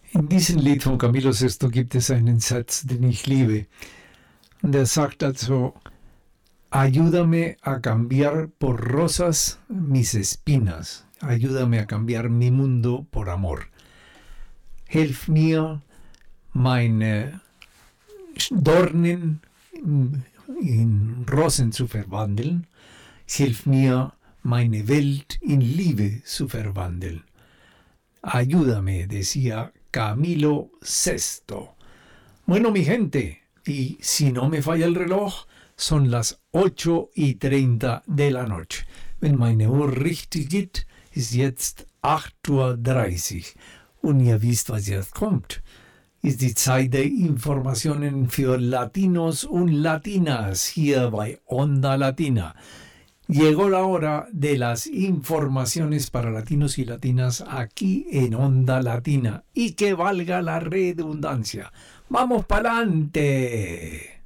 In diesem Lied von Camilo Sesto gibt es einen Satz, den ich liebe. Und er sagt also, ayúdame a cambiar por rosas mis espinas. Ayúdame a cambiar mi mundo por amor. Hilf mir, meine Dornen in Rosen zu verwandeln. Hilf mir, meine Welt in Liebe zu verwandeln. Ayúdame, decía Camilo Sesto. Bueno, mi gente, y si no me falla el reloj, son las 8:30 de la noche. Wenn meine Uhr richtig geht, ist jetzt 8:30 Uhr. Und ihr wisst, was jetzt kommt. Ist die Zeit der Informationen für Latinos und Latinas hier bei Onda Latina. Llegó la hora de las informaciones para latinos y latinas aquí en Onda Latina. Y que valga la redundancia. ¡Vamos pa'lante!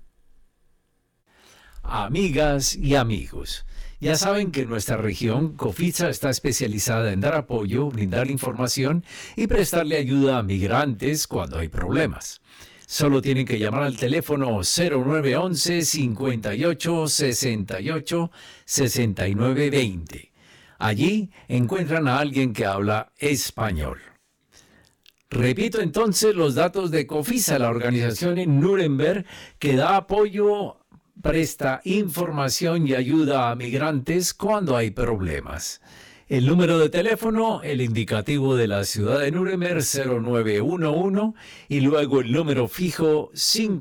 Amigas y amigos, ya saben que en nuestra región Cofitsa está especializada en dar apoyo, brindar información y prestarle ayuda a migrantes cuando hay problemas. Solo tienen que llamar al teléfono 0911 58 68 69 20. Allí encuentran a alguien que habla español. Repito entonces los datos de Cofisa, la organización en Nuremberg que da apoyo, presta información y ayuda a migrantes cuando hay problemas. El número de teléfono, el indicativo de la ciudad de Nuremberg 0911 y luego el número fijo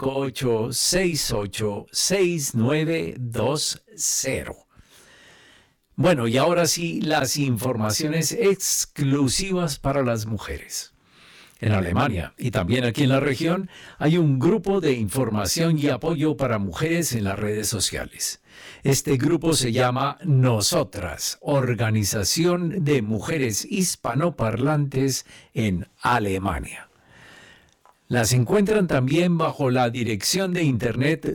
58686920. Bueno, y ahora sí, las informaciones exclusivas para las mujeres. En Alemania y también aquí en la región hay un grupo de información y apoyo para mujeres en las redes sociales. Este grupo se llama Nosotras, Organización de Mujeres Hispanoparlantes en Alemania. Las encuentran también bajo la dirección de internet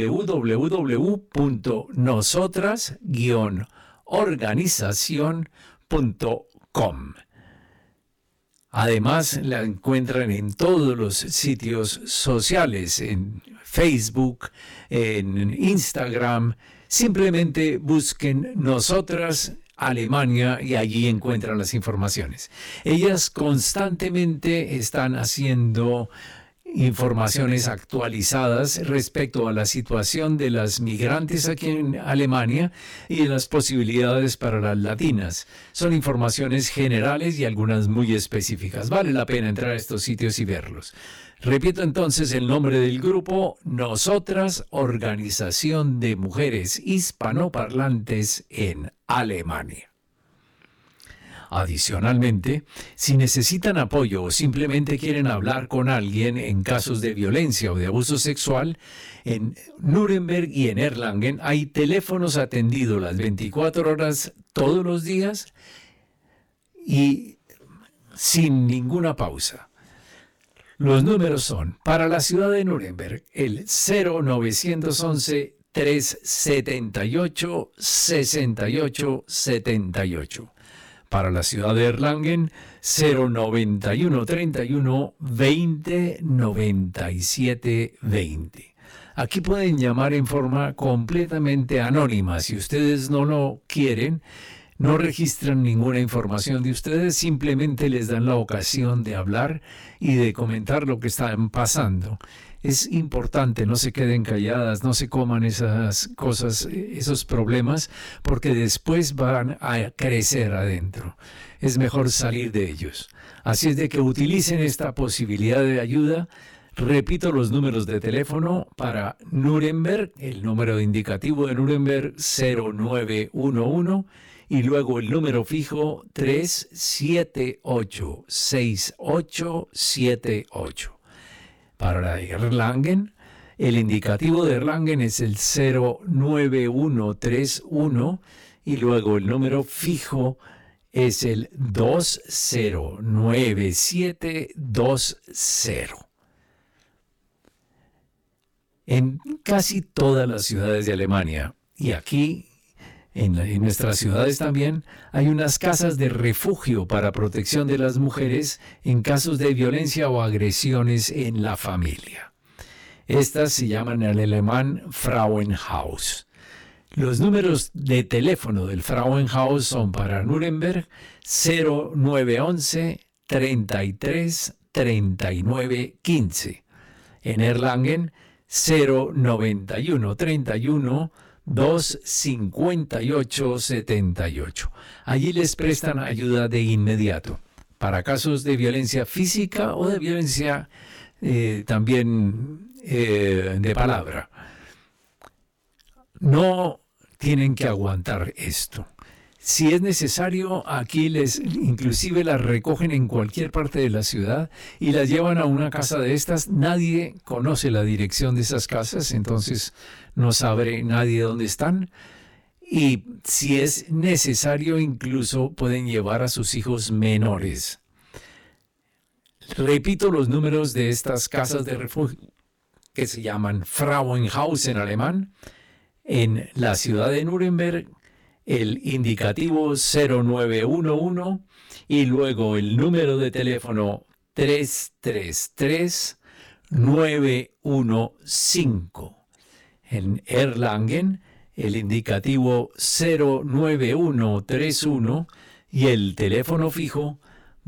www.nosotras-organización.com. Además, la encuentran en todos los sitios sociales, en Facebook, en Instagram. Simplemente busquen Nosotras Alemania y allí encuentran las informaciones. Ellas constantemente están haciendo informaciones actualizadas respecto a la situación de las migrantes aquí en Alemania y de las posibilidades para las latinas. Son informaciones generales y algunas muy específicas. Vale la pena entrar a estos sitios y verlos. Repito entonces el nombre del grupo: Nosotras, Organización de Mujeres Hispanoparlantes en Alemania. Adicionalmente, si necesitan apoyo o simplemente quieren hablar con alguien en casos de violencia o de abuso sexual, en Nuremberg y en Erlangen hay teléfonos atendidos las 24 horas todos los días y sin ninguna pausa. Los números son, para la ciudad de Nuremberg, el 0911 378 6878. Para la ciudad de Erlangen, 091 31 20 97 20. Aquí pueden llamar en forma completamente anónima. Si ustedes no lo quieren, no registran ninguna información de ustedes, simplemente les dan la ocasión de hablar y de comentar lo que están pasando. Es importante, no se queden calladas, no se coman esas cosas, esos problemas, porque después van a crecer adentro. Es mejor salir de ellos. Así es de que utilicen esta posibilidad de ayuda. Repito los números de teléfono para Nuremberg, el número indicativo de Nuremberg 0911 y luego el número fijo 3786878. Para Erlangen, el indicativo de Erlangen es el 09131 y luego el número fijo es el 209720. En casi todas las ciudades de Alemania y aquí En nuestras ciudades también hay unas casas de refugio para protección de las mujeres en casos de violencia o agresiones en la familia. Estas se llaman en alemán Frauenhaus. Los números de teléfono del Frauenhaus son para Nuremberg 0911 33 39 15. En Erlangen 091 31 258 78. Allí les prestan ayuda de inmediato para casos de violencia física o de violencia también de palabra. No tienen que aguantar esto. Si es necesario, aquí inclusive las recogen en cualquier parte de la ciudad y las llevan a una casa de estas. Nadie conoce la dirección de esas casas, entonces no sabe nadie dónde están. Y si es necesario, incluso pueden llevar a sus hijos menores. Repito los números de estas casas de refugio que se llaman Frauenhaus en alemán. En la ciudad de Nuremberg, el indicativo 0911 y luego el número de teléfono 333-915. En Erlangen, el indicativo 09131 y el teléfono fijo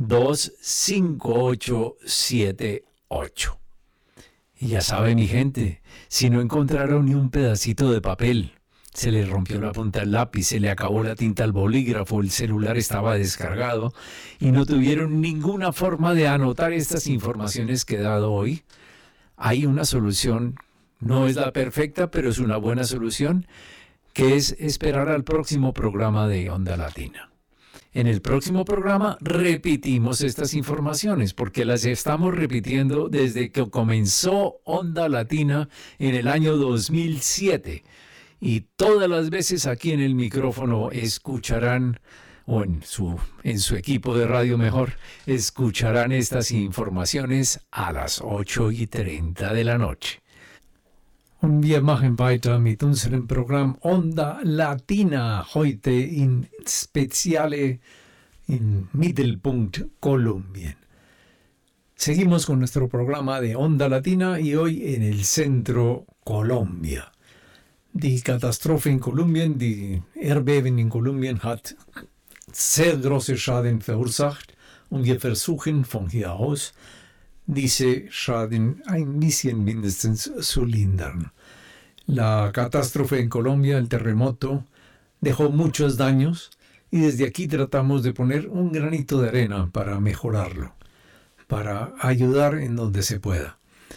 25878. Y ya sabe mi gente, si no encontraron ni un pedacito de papel, se le rompió la punta del lápiz, se le acabó la tinta al bolígrafo, el celular estaba descargado y no tuvieron ninguna forma de anotar estas informaciones que he dado hoy, hay una solución. No es la perfecta, pero es una buena solución, que es esperar al próximo programa de Onda Latina. En el próximo programa repetimos estas informaciones porque las estamos repitiendo desde que comenzó Onda Latina en el año 2007. Y todas las veces aquí en el micrófono escucharán, o en su equipo de radio mejor, escucharán estas informaciones a las 8:30 de la noche. Und wir machen weiter mit unserem Programm Onda Latina, heute in Speziale in Mittelpunkt Kolumbien. Seguimos con nuestro programa de Onda Latina y hoy en el centro Colombia. Die Katastrophe in Kolumbien, die Erdbeben in Kolumbien hat sehr große Schaden verursacht und wir versuchen von hier aus diese Schaden ein bisschen mindestens zu lindern. La catástrofe en Colombia, el terremoto, dejó muchos daños y desde aquí tratamos de poner un granito de arena para mejorarlo, para ayudar en donde se pueda.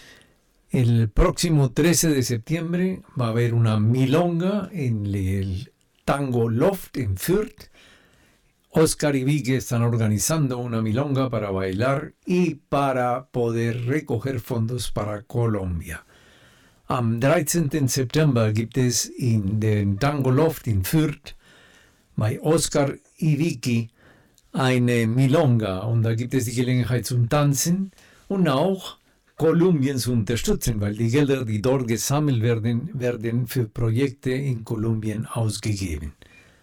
El próximo 13 de septiembre va a haber una milonga en el Tango Loft en Fürth. Oscar y Vicky están organizando una milonga para bailar y para poder recoger fondos para Colombia. Am 13. September gibt es in den Tango Loft in Fürth bei Oscar y Vicky eine Milonga und da gibt es die Gelegenheit zum Tanzen und auch Kolumbien zu unterstützen, weil die Gelder, die dort gesammelt werden für Projekte in Kolumbien ausgegeben.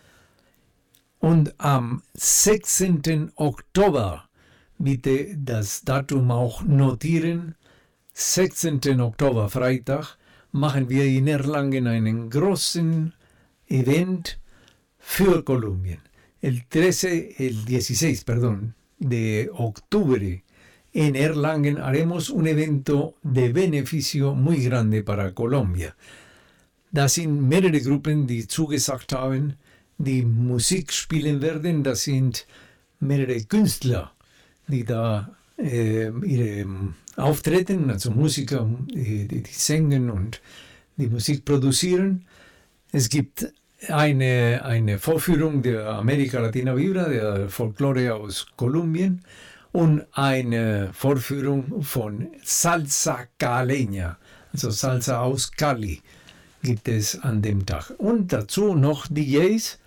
Und am 16. Oktober, bitte das Datum auch notieren, 16. Oktober, Freitag, machen wir in Erlangen einen großen Event für Kolumbien. El 16 de octubre en Erlangen haremos un evento de beneficio muy grande para Colombia. Da sind mehrere Gruppen, die zugesagt haben, die Musik spielen werden. Das sind mehrere Künstler, die da ihre auftreten, also Musiker, die singen und die Musik produzieren. Es gibt eine Vorführung der América Latina Vibra, der Folklore aus Kolumbien, und eine Vorführung von Salsa Caleña, also Salsa aus Cali, gibt es an dem Tag. Und dazu noch DJs,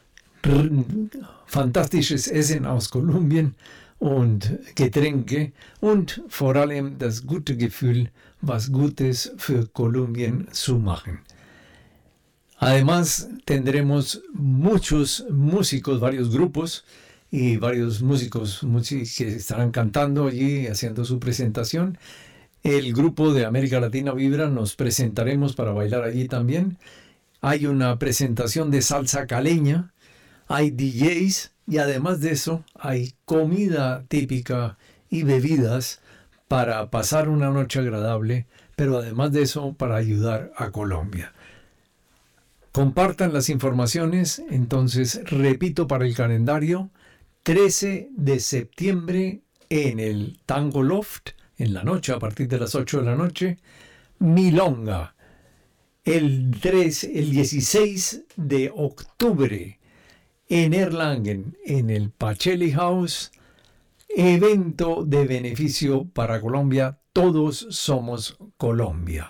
fantastisches Essen aus Kolumbien und Getränke und vor allem das gute Gefühl, was Gutes für Kolumbien zu machen. Además, tendremos muchos músicos, varios grupos y varios músicos que estarán cantando allí, haciendo su presentación. El grupo de América Latina Vibra nos presentaremos para bailar allí también. Hay una presentación de salsa caleña, hay DJs y además de eso hay comida típica y bebidas para pasar una noche agradable, pero además de eso para ayudar a Colombia. Compartan las informaciones, entonces repito para el calendario, 13 de septiembre en el Tango Loft, en la noche, a partir de las 8 de la noche, Milonga. El 16 de octubre en Erlangen, en el Pacelli House, evento de beneficio para Colombia. Todos somos Colombia.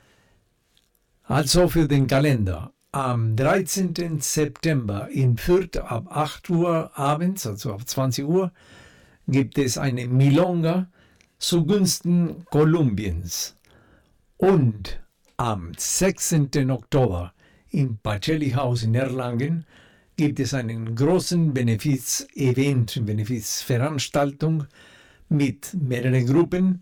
Also für den Kalender. Am 13. September in Fürth ab 8 Uhr abends, also ab 20 Uhr, gibt es eine Milonga zugunsten Kolumbiens. Und am 16. Oktober im Pacelli House in Erlangen gibt es einen großen Benefizevent, Benefizveranstaltung mit mehreren Gruppen,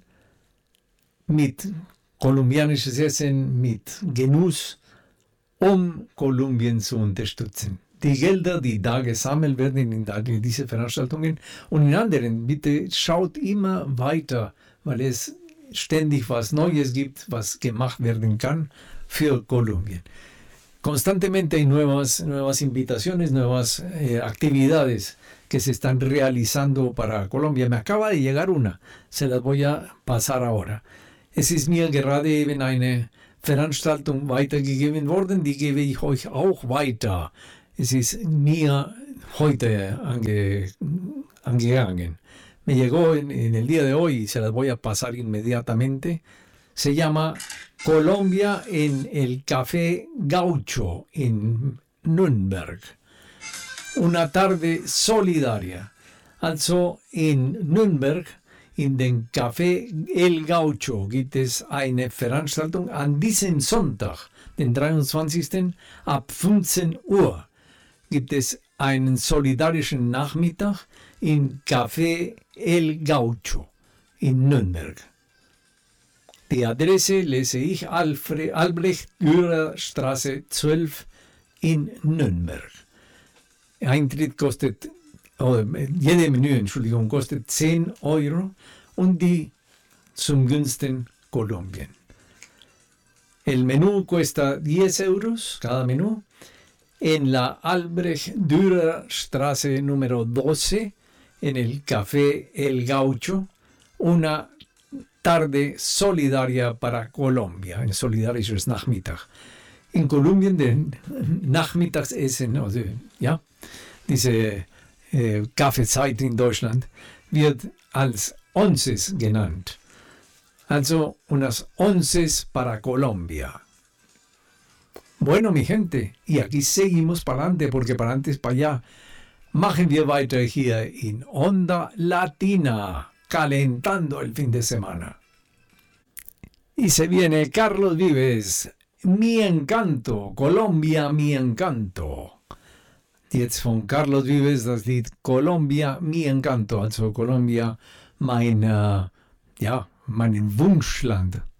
mit kolumbianisches Essen, mit Genuss, Kolumbien zu unterstützen. Die Gelder, die da gesammelt werden in diese Veranstaltungen und in anderen, bitte schaut immer weiter, weil es ständig was Neues gibt, was gemacht werden kann für Kolumbien. Constantemente hay nuevas invitaciones, nuevas actividades que se están realizando para Colombia. Me acaba de llegar una, se las voy a pasar ahora. Es ist mir gerade eben eine Veranstaltung weitergegeben worden, die gebe ich euch auch weiter. Es ist mir heute angegangen. Me llegó en el día de hoy y se las voy a pasar inmediatamente. Se llama Colombia en el Café Gaucho en Nürnberg. Una tarde solidaria. Also in Nürnberg, in den Café El Gaucho, gibt es eine Veranstaltung an diesem Sonntag, den 23. ab 15 Uhr. Gibt es einen solidarischen Nachmittag im Café El Gaucho in Nürnberg. Die Adresse lese ich, Albrecht-Dürer-Straße 12 in Nürnberg. Eintritt kostet, jede Menü, kostet 10 Euro und die zum Gunsten Kolumbien. El menú cuesta 10 euros cada menú en la Albrecht-Dürer-Straße número 12 en el Café El Gaucho, una tarde solidaria para Colombia, ein solidarisches Nachmittag. In Kolumbien, den Nachmittagsessen, also, ja, diese Kaffeezeit in Deutschland, wird als onces genannt. Also, unas onces para Colombia. Bueno, mi gente, y aquí seguimos para adelante, porque para adelante es para allá. Machen wir weiter hier in Onda Latina, calentando el fin de semana. Y se viene Carlos Vives, Mi Encanto, Colombia, Mi Encanto. Jetzt von Carlos Vives das Lied Colombia, Mi Encanto, also Colombia, mein Wunschland.